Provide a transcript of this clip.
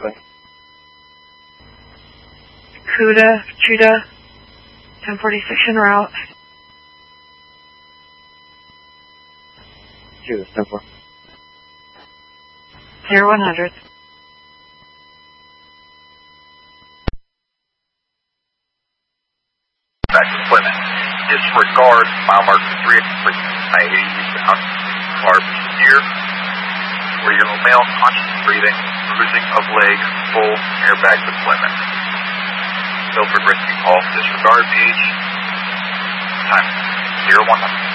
Westway. Cuda, Judah, 1046 en route. Judah, 10-4. 0100. Back to Plymouth. Disregard mile marker 3 at completion. I-80 eastbound. Car here. Where your male conscious breathing, bruising of leg, full airbag to Plymouth. Milford Rescue Call, disregard page. Time 0100.